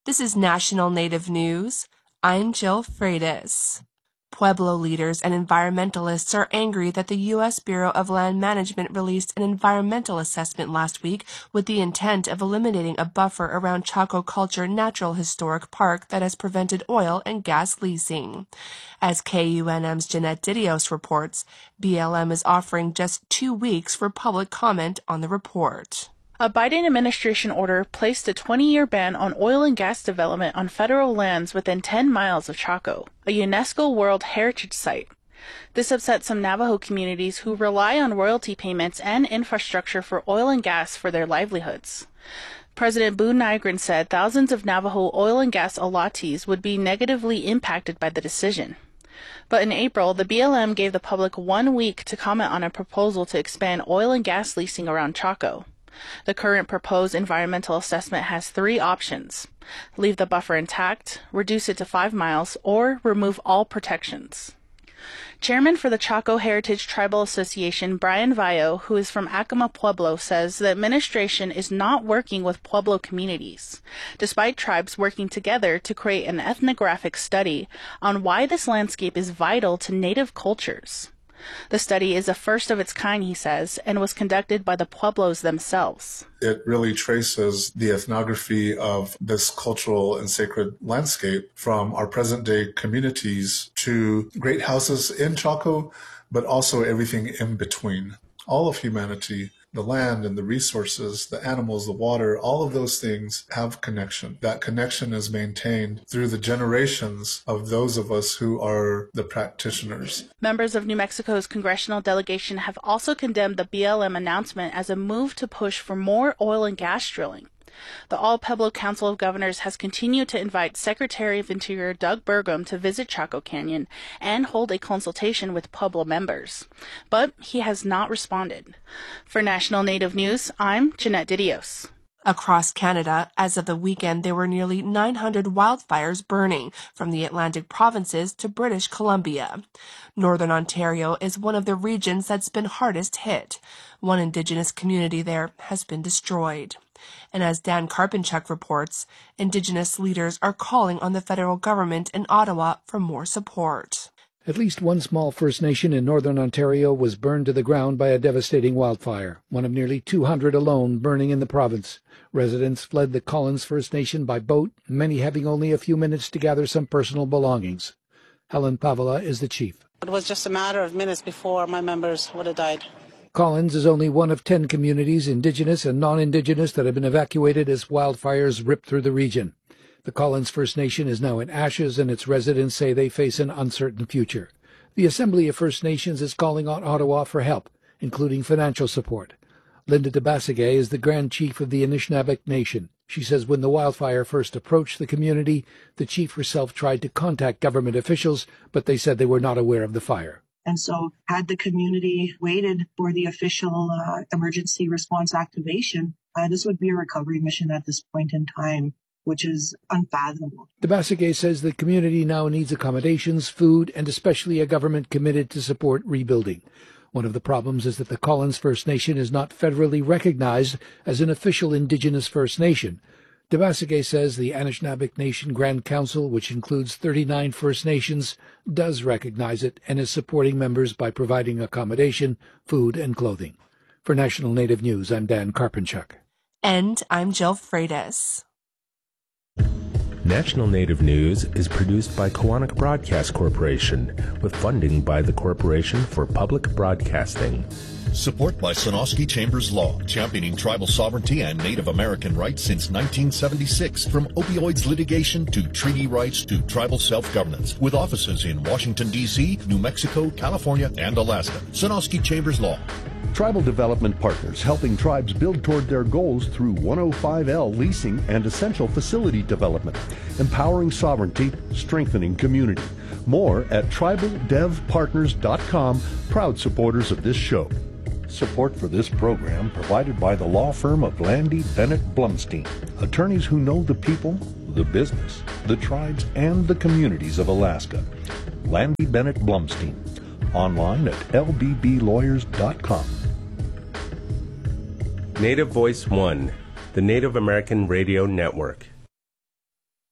This is National Native News. I'm Jill Freitas. Pueblo leaders and environmentalists are angry that the U.S. Bureau of Land Management released an environmental assessment last week with the intent of eliminating a buffer around Chaco Culture Natural Historic Park that has prevented oil and gas leasing. As KUNM's Jeanette Didios reports, BLM is offering just 2 weeks for public comment on the report. A Biden administration order placed a 20-year ban on oil and gas development on federal lands within 10 miles of Chaco, a UNESCO World Heritage Site. This upset some Navajo communities who rely on royalty payments and infrastructure for oil and gas for their livelihoods. President Boone Nygren said thousands of Navajo oil and gas allottees would be negatively impacted by the decision. But in April, the BLM gave the public 1 week to comment on a proposal to expand oil and gas leasing around Chaco. The current proposed environmental assessment has 3 options: leave the buffer intact, reduce it to 5 miles, or remove all protections. Chairman for the Chaco Heritage Tribal Association, Brian Vayo, who is from Acoma Pueblo, says the administration is not working with Pueblo communities, despite tribes working together to create an ethnographic study on why this landscape is vital to native cultures. The study is the first of its kind, he says, and was conducted by the Pueblos themselves. It really traces the ethnography of this cultural and sacred landscape from our present-day communities to great houses in Chaco, but also everything in between. All of humanity, the land and the resources, the animals, the water, all of those things have connection. That connection is maintained through the generations of those of us who are the practitioners. Members of New Mexico's congressional delegation have also condemned the BLM announcement as a move to push for more oil and gas drilling. The All Pueblo Council of Governors has continued to invite Secretary of Interior Doug Burgum to visit Chaco Canyon and hold a consultation with Pueblo members, but he has not responded. For National Native News, I'm Jeanette Didios. Across Canada, as of the weekend, there were nearly 900 wildfires burning from the Atlantic provinces to British Columbia. Northern Ontario is one of the regions that's been hardest hit. One Indigenous community there has been destroyed. And as Dan Karpinchuk reports, Indigenous leaders are calling on the federal government in Ottawa for more support. At least one small First Nation in northern Ontario was burned to the ground by a devastating wildfire, one of nearly 200 alone burning in the province. Residents fled the Collins First Nation by boat, many having only a few minutes to gather some personal belongings. Helen Pavala is the chief. It was just a matter of minutes before my members would have died. Collins is only one of 10 communities, Indigenous and non-Indigenous, that have been evacuated as wildfires rip through the region. The Collins First Nation is now in ashes, and its residents say they face an uncertain future. The Assembly of First Nations is calling on Ottawa for help, including financial support. Linda Tabasagay is the Grand Chief of the Anishinaabe Nation. She says when the wildfire first approached the community, the chief herself tried to contact government officials, but they said they were not aware of the fire. And so had the community waited for the official emergency response activation, this would be a recovery mission at this point in time, which is unfathomable. Tabasagay says the community now needs accommodations, food, and especially a government committed to support rebuilding. One of the problems is that the Collins First Nation is not federally recognized as an official Indigenous First Nation. Tabasagay says the Anishinaabe Nation Grand Council, which includes 39 First Nations, does recognize it and is supporting members by providing accommodation, food, and clothing. For National Native News, I'm Dan Karpinchuk. And I'm Jill Freitas. National Native News is produced by Koahnic Broadcast Corporation with funding by the Corporation for Public Broadcasting. Support by Sonosky Chambers Law, championing tribal sovereignty and Native American rights since 1976. From opioids litigation to treaty rights to tribal self-governance. With offices in Washington, D.C., New Mexico, California, and Alaska. Sonosky Chambers Law. Tribal Development Partners, helping tribes build toward their goals through 105L leasing and essential facility development. Empowering sovereignty, strengthening community. More at tribaldevpartners.com, proud supporters of this show. Support for this program provided by the law firm of Landy Bennett Blumstein, attorneys who know the people, the business, the tribes, and the communities of Alaska. Landy Bennett Blumstein, online at lbblawyers.com. Native Voice One, the Native American Radio Network.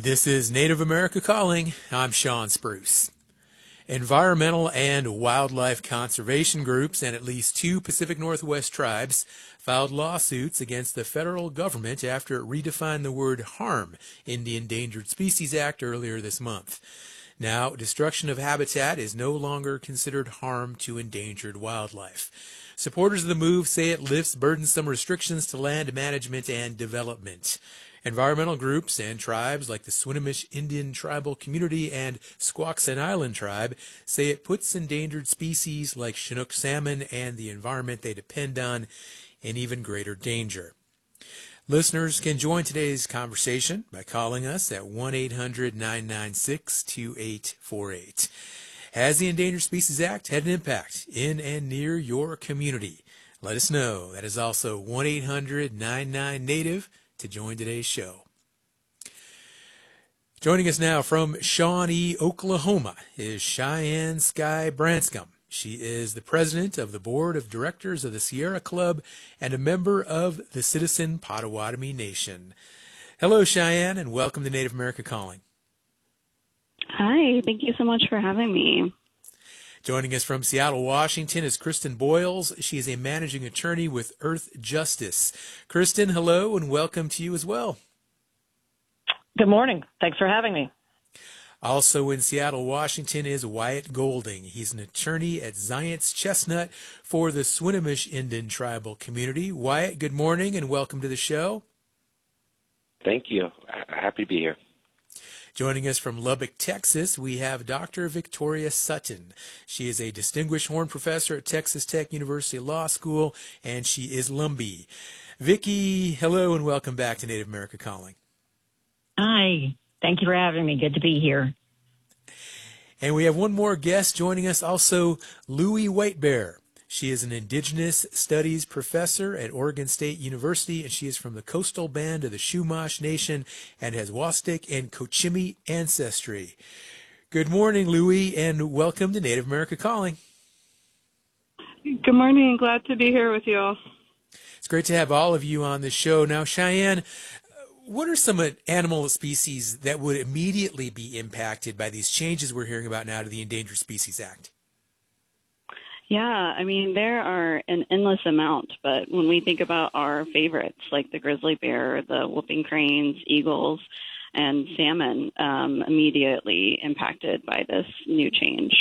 This is Native America Calling. I'm Sean Spruce. Environmental and wildlife conservation groups and at least 2 Pacific Northwest tribes filed lawsuits against the federal government after it redefined the word harm in the Endangered Species Act earlier this month. Now, destruction of habitat is no longer considered harm to endangered wildlife. Supporters of the move say it lifts burdensome restrictions to land management and development. Environmental groups and tribes like the Swinomish Indian Tribal Community and Squaxin Island Tribe say it puts endangered species like Chinook salmon and the environment they depend on in even greater danger. Listeners can join today's conversation by calling us at 1-800-996-2848. Has the Endangered Species Act had an impact in and near your community? Let us know. That is also 1-800-99-NATIVE to join today's show. Joining us now from Shawnee, Oklahoma, is Cheyenne Sky Branscombe. She is the president of the board of directors of the Sierra Club and a member of the Citizen Potawatomi Nation. Hello, Cheyenne, and welcome to Native America Calling. Hi, thank you so much for having me. Joining us from Seattle, Washington is Kristen Boyles. She is a managing attorney with Earth Justice. Kristen, hello, and welcome to you as well. Good morning. Thanks for having me. Also in Seattle, Washington is Wyatt Golding. He's an attorney at Zions Chestnut for the Swinomish Indian Tribal Community. Wyatt, good morning and welcome to the show. Thank you. Happy to be here. Joining us from Lubbock, Texas, we have Dr. Victoria Sutton. She is a distinguished Horn Professor at Texas Tech University Law School, and she is Lumbee. Vicki, hello and welcome back to Native America Calling. Hi. Thank you for having me. Good to be here. And we have one more guest joining us, also Louie Whitebear. She is an Indigenous Studies professor at Oregon State University, and she is from the coastal band of the Chumash Nation and has Wastek and Cochimí ancestry. Good morning, Louie, and welcome to Native America Calling. Good morning. Glad to be here with you all. It's great to have all of you on the show. Now, Cheyenne, what are some animal species that would immediately be impacted by these changes we're hearing about now to the Endangered Species Act? Yeah, I mean, there are an endless amount, but when we think about our favorites, like the grizzly bear, the whooping cranes, eagles, and salmon, immediately impacted by this new change.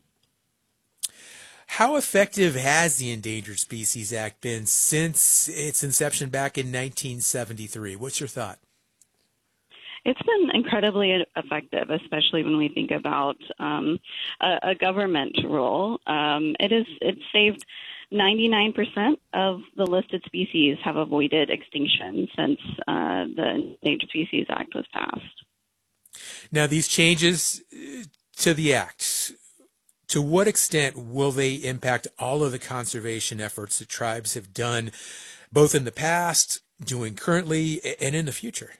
How effective has the Endangered Species Act been since its inception back in 1973? What's your thought? It's been incredibly effective, especially when we think about a government role. It's saved 99% of the listed species have avoided extinction since the Endangered Species Act was passed. Now, these changes to the Act, to what extent will they impact all of the conservation efforts that tribes have done, both in the past, doing currently, and in the future?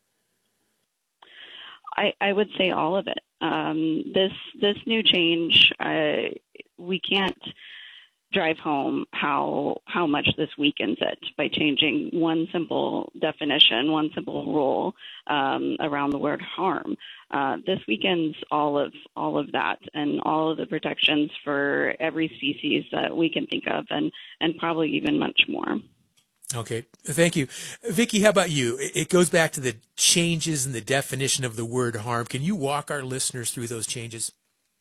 I would say all of it. This new change, we can't drive home how much this weakens it by changing one simple definition, one simple rule around the word harm. This weakens all of that and all of the protections for every species that we can think of, and probably even much more. Okay, thank you. Vicki, how about you? It goes back to the changes in the definition of the word harm. Can you walk our listeners through those changes?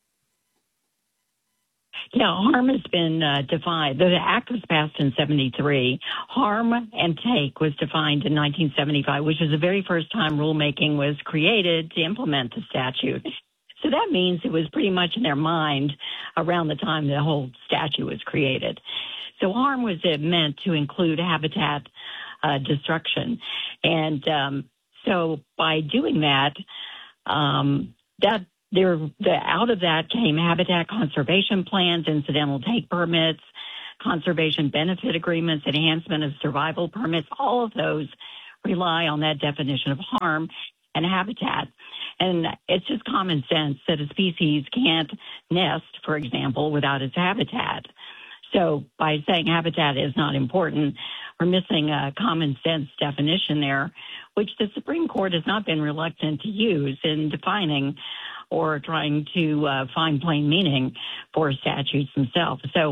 Yeah, harm has been defined. The act was passed in 73. Harm and take was defined in 1975, which was the very first time rulemaking was created to implement the statute. So that means it was pretty much in their mind around the time the whole statute was created. So harm was meant to include habitat destruction. And so by doing that, out of that came habitat conservation plans, incidental take permits, conservation benefit agreements, enhancement of survival permits. All of those rely on that definition of harm and habitat. And it's just common sense that a species can't nest, for example, without its habitat. So by saying habitat is not important, are missing a common sense definition there, which the Supreme Court has not been reluctant to use in defining or trying to find plain meaning for statutes themselves. So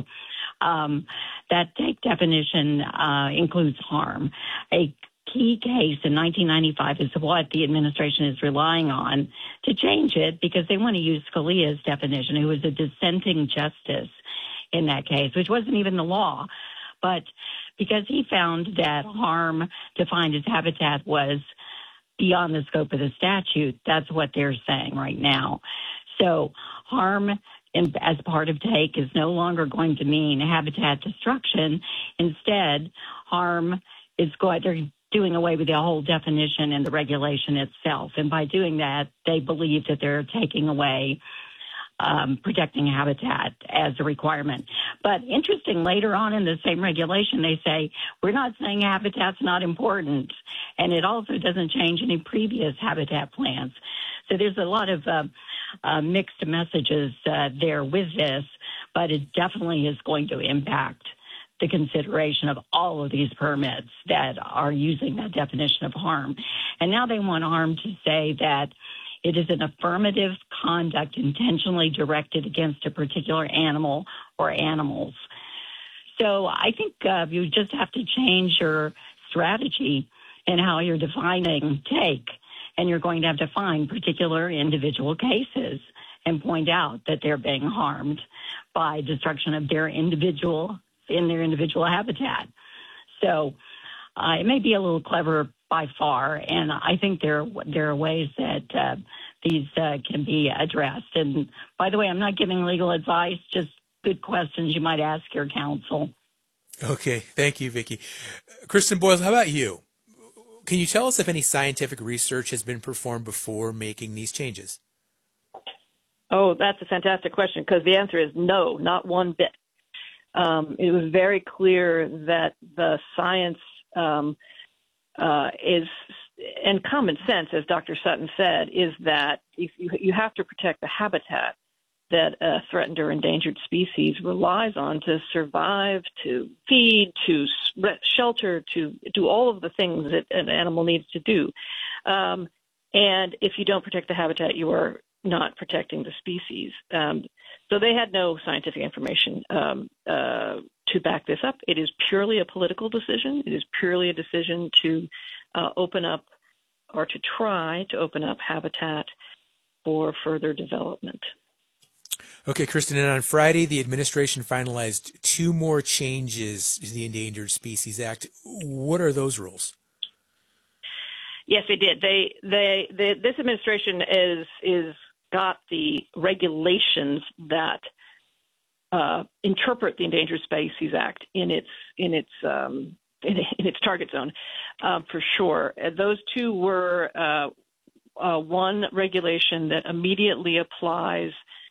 that take definition includes harm. A key case in 1995 is what the administration is relying on to change it, because they want to use Scalia's definition, who was a dissenting justice in that case, which wasn't even the law. But because he found that harm defined as habitat was beyond the scope of the statute, that's what they're saying right now. So harm as part of take is no longer going to mean habitat destruction. Instead, harm is they're doing away with the whole definition and the regulation itself. And by doing that, they believe that they're taking away protecting habitat as a requirement. But interesting, later on in the same regulation, they say, we're not saying habitat's not important. And it also doesn't change any previous habitat plans. So there's a lot of mixed messages there with this, but it definitely is going to impact the consideration of all of these permits that are using that definition of harm. And now they want harm to say that it is an affirmative conduct intentionally directed against a particular animal or animals. So I think you just have to change your strategy in how you're defining take, and you're going to have to find particular individual cases and point out that they're being harmed by destruction of their individual habitat. So it may be a little clever by far, and I think there are ways that these can be addressed. And by the way, I'm not giving legal advice, just good questions you might ask your counsel. Okay, thank you, Vicki. Kristen Boyles, how about you? Can you tell us if any scientific research has been performed before making these changes? Oh, that's a fantastic question, because the answer is no, not one bit. It was very clear that the science is, and common sense, as Dr. Sutton said, is that if you have to protect the habitat that a threatened or endangered species relies on to survive, to feed, to shelter, to do all of the things that an animal needs to do. And if you don't protect the habitat, you are not protecting the species. So they had no scientific information to back this up. It is purely a political decision. It is purely a decision to open up, or to try to open up habitat for further development. Okay, Kristen, and on Friday, the administration finalized 2 more changes to the Endangered Species Act. What are those rules? Yes, they did. This administration is got the regulations that interpret the Endangered Species Act in its target zone, for sure. Those 2 were one regulation that immediately applies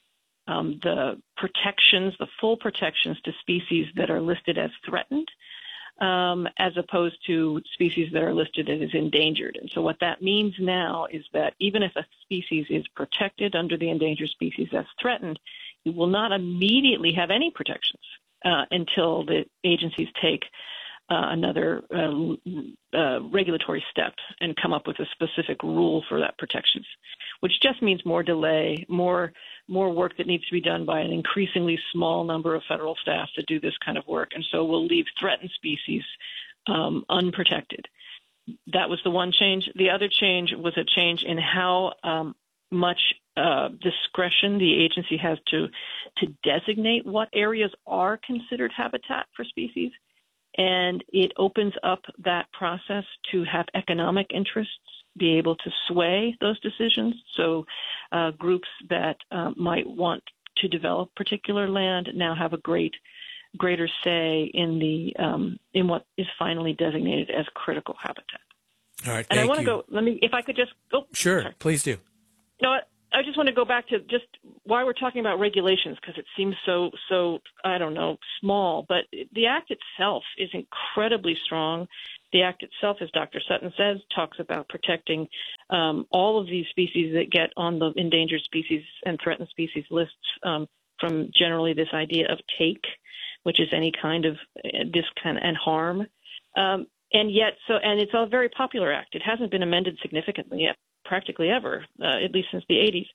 the protections, the full protections to species that are listed as threatened, as opposed to species that are listed as endangered. And so what that means now is that even if a species is protected under the endangered species as threatened, it will not immediately have any protections until the agencies take another regulatory step and come up with a specific rule for that protections, which just means more delay, more work that needs to be done by an increasingly small number of federal staff to do this kind of work. And so we'll leave threatened species unprotected. That was the one change. The other change was a change in how much discretion the agency has to designate what areas are considered habitat for species. And it opens up that process to have economic interests be able to sway those decisions. So groups that might want to develop particular land now have a greater say in what is finally designated as critical habitat. All right, and I want to go. If I could just go. Sure, sorry. Please do. No, I just want to go back to just why we're talking about regulations, because it seems so I don't know, small. But the Act itself is incredibly strong. The Act itself, as Dr. Sutton says, talks about protecting all of these species that get on the endangered species and threatened species lists from generally this idea of take, which is any kind of and harm. And it's a very popular act. It hasn't been amended significantly yet, practically ever, at least since the 80s.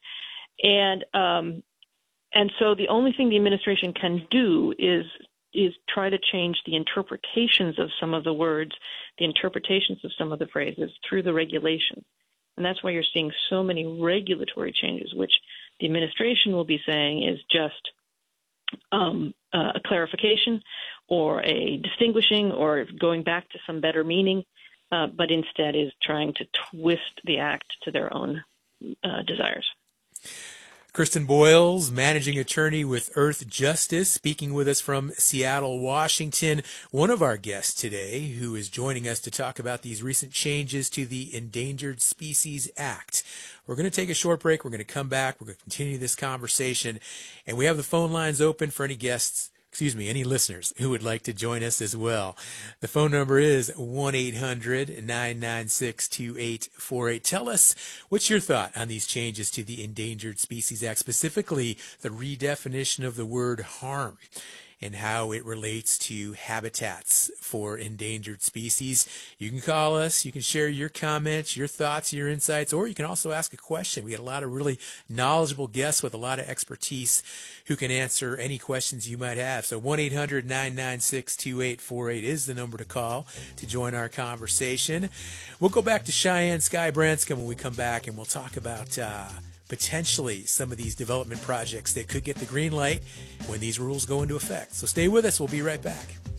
And so the only thing the administration can do is try to change the interpretations of some of the words, the interpretations of some of the phrases through the regulations. And that's why you're seeing so many regulatory changes, which the administration will be saying is just a clarification or a distinguishing or going back to some better meaning, but instead is trying to twist the act to their own desires. Kristen Boyles, managing attorney with Earth Justice, speaking with us from Seattle, Washington. One of our guests today who is joining us to talk about these recent changes to the Endangered Species Act. We're going to take a short break. We're going to come back. We're going to continue this conversation. And we have the phone lines open for any any listeners who would like to join us as well. The phone number is 1-800-996-2848. Tell us, what's your thought on these changes to the Endangered Species Act, specifically the redefinition of the word harm and how it relates to habitats for endangered species. You can call us, you can share your comments, your thoughts, your insights, or you can also ask a question. We got a lot of really knowledgeable guests with a lot of expertise who can answer any questions you might have. So 1-800-996-2848 is the number to call to join our conversation. We'll go back to Cheyenne Sky Branscombe when we come back, and we'll talk about potentially some of these development projects that could get the green light when these rules go into effect. So stay with us. We'll be right back.